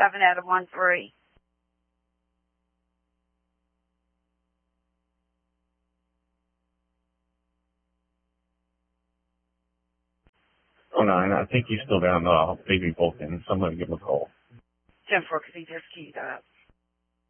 7 out of 1-3. Oh, no, I think he's still down, Baby Vulcan. So I'm going to give him a call. 10-4, because he just keyed up.